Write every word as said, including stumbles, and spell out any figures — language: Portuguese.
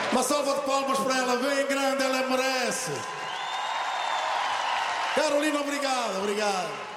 Uma salva de palmas para ela, bem grande, ela merece. Carolina, obrigado, obrigado.